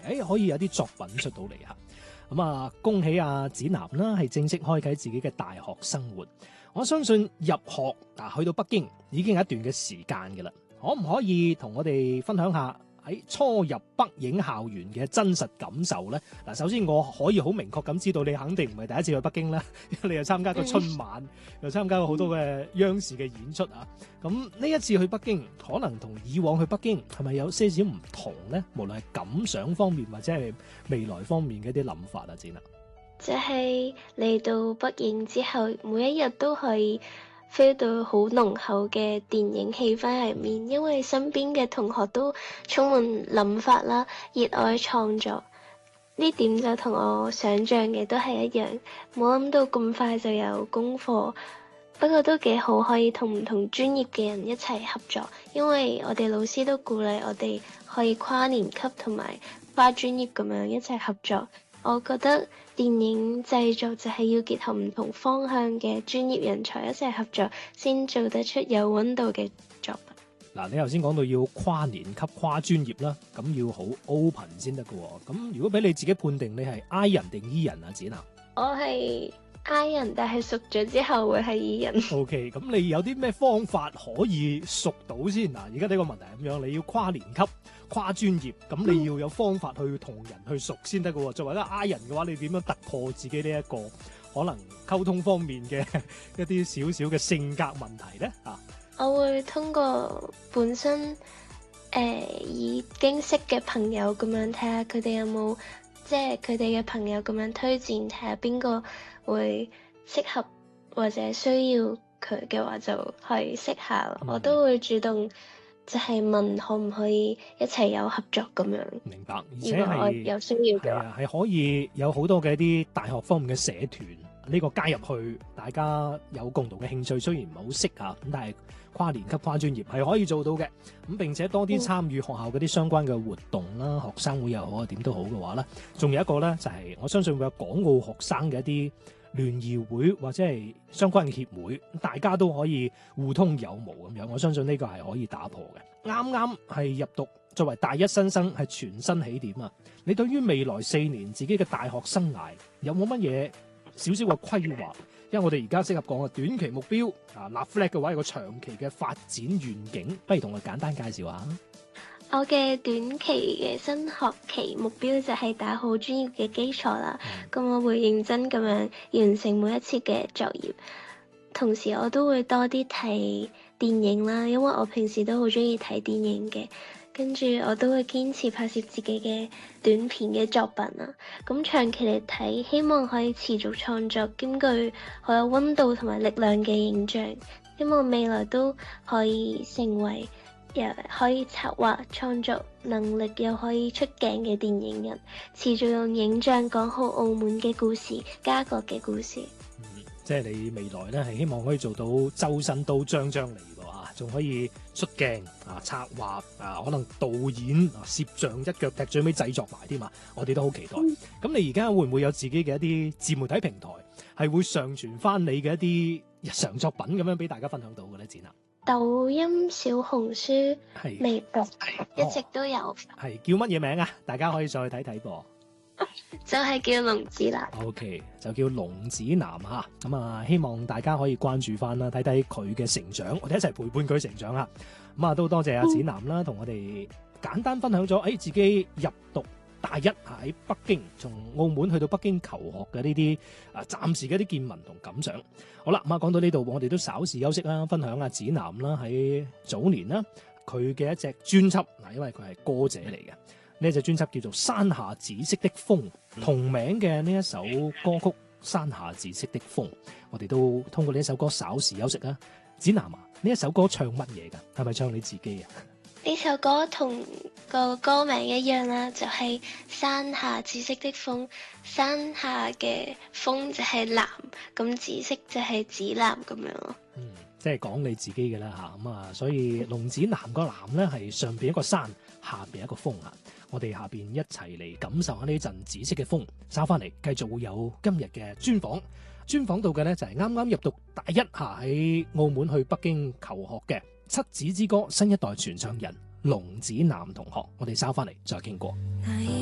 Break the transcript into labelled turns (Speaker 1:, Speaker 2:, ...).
Speaker 1: 可以有啲作品出到嚟嚇。咁啊，恭喜阿子楠啦，係正式開啟自己嘅大學生活。我相信入學去到北京已經有一段嘅時間㗎啦，可唔可以同我哋分享下喺初入北影校園嘅真實感受呢？嗱，首先我可以好明確咁知道你肯定唔係第一次去北京啦，因為你又參加過春晚，又參加過好多嘅央視嘅演出啊。咁呢一次去北京，可能同以往去北京係咪有些少唔同呢？無論係感想方面或者係未來方面嘅一啲諗法啊，展啊。
Speaker 2: 就係嚟到北影之後，每一日都可以 feel 到好濃厚嘅電影氣氛喺入面，因為身邊嘅同學都充滿諗法啦，熱愛創作。呢點就同我想象嘅都係一樣，冇諗到咁快就有功課。不過都幾好，可以同唔同專業嘅人一齊合作，因為我哋老師都鼓勵我哋可以跨年級同埋跨專業咁樣一齊合作。我覺得電影製作就係要結合唔同方向嘅專業人才一齊合作，先做得出有溫度嘅作品。
Speaker 1: 嗱，你頭先講到要跨年級、跨專業啦，咁要好 open 先得㗎喎。咁如果俾你自己判定，你係 I 人定 E 人啊？展啊？
Speaker 2: 我係 I 人，但係熟咗之後會係 E 人。
Speaker 1: OK， 咁你有啲咩方法可以熟到先？嗱，而家呢個問題係咁樣，你要跨年級、跨專業，咁你要有方法去同人去熟先得㗎喎。作為一個 I 人嘅話，你點樣突破自己呢一個可能溝通方面嘅一啲少少嘅性格問題咧？啊，
Speaker 2: 我會通過本身已經識嘅朋友咁樣睇下佢哋有冇，即係佢哋嘅朋友咁樣推薦，睇下邊個會適合或者需要佢嘅話就去識下。我都會主動就係問可唔可以一齊有合作咁樣。
Speaker 1: 明白，而且
Speaker 2: 如果我有需要嘅話，
Speaker 1: 係可以有好多嘅一啲大學方面嘅社團，呢個加入去，大家有共同嘅興趣，雖然唔係好識啊，咁但係跨年級、跨專業係可以做到嘅。咁並且多啲參與學校嗰啲相關嘅活動啦，學生會又好啊，點都好嘅話咧，仲有一個咧就係我相信會有港澳學生嘅一啲聯誼會或者係相關嘅協會，大家都可以互通有無咁樣。我相信呢個係可以打破嘅。啱啱係入讀，作為大一新生係全新起點啊！你對於未來4年自己嘅大學生涯有冇乜嘢少少嘅規劃？因為我哋而家適合講嘅短期目標啊，立 flag 嘅話有個長期嘅發展願景，不如同我簡單介紹下。
Speaker 2: 我嘅短期嘅新學期目標就係打好專業嘅基礎啦。咁我會認真咁樣完成每一次嘅作業，同時我都會多啲睇電影啦，因為我平時都好中意睇電影嘅。跟住我都會堅持拍攝自己嘅短片嘅作品啦。咁長期嚟睇，希望可以持續創作兼具好有溫度同埋力量嘅影像，希望未來都可以成為又可以策劃創作能力又可以出鏡嘅電影人，持續用影像講好澳門嘅故事、家國嘅故事。
Speaker 1: 即係你未來咧係希望可以做到周身刀張張嚟喎啊，仲可以出鏡啊、策劃啊，可能導演啊、攝像一腳踢最尾製作埋添嘛，我哋都好期待。咁你而家會唔會有自己嘅一啲自媒體平台，係會上傳翻你嘅一啲日常作品咁樣俾大家分享到嘅咧？展啊！
Speaker 2: 抖音、小紅書、微博一直都有。
Speaker 1: 係叫乜嘢名啊？大家可以上去睇睇噃。
Speaker 2: 就係叫龍子楠。
Speaker 1: OK， 就叫龍子楠嚇。咁啊，希望大家可以關注翻啦，睇睇佢嘅成長，我哋一齊陪伴佢成長啦。咁啊，都多謝阿子楠啦，同我哋簡單分享咗，自己入讀大一喺北京，從澳門去到北京求學嘅呢啲暫時嘅一啲見聞同感想。好啦，咁啊講到呢度，我哋都稍事休息啦，分享阿子楠啦喺早年啦，佢嘅一隻專輯嗱，因為佢係歌者嚟嘅。呢隻專輯叫做《山下紫色的風》，同名嘅呢一首歌曲《山下紫色的風》，我哋都通過呢一首歌稍事休息啦。子楠啊，呢一首歌唱乜嘢㗎？係咪唱你自己啊？
Speaker 2: 呢首歌同個歌名一樣啦，就係山下紫色的風，山下嘅風就係藍，咁紫色就係紫藍咁樣咯。
Speaker 1: 即係講你自己嘅啦嚇，咁啊，所以龍子楠個楠咧係上邊一個山，下邊一個風啊。我哋下邊一齊嚟感受下呢陣紫色嘅風，稍翻嚟繼續會有今日嘅專訪。專訪到嘅咧就係啱啱入讀大一下喺澳門去北京求學嘅七子之歌新一代傳唱人龍子楠同學。我哋稍翻嚟再傾過。